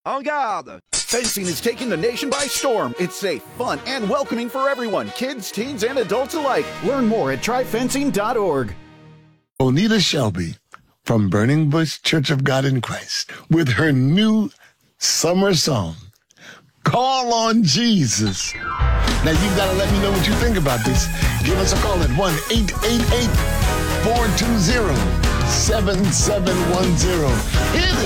En garde! Fencing is taking the nation by storm. It's safe, fun, and welcoming for everyone, kids, teens, and adults alike. Learn more at tryfencing.org. Onita Shelby from Burning Bush Church of God in Christ with her new summer song, Call on Jesus. Now you've got to let me know what you think about this. Give us a call at 1-888-420-7710. Hit it!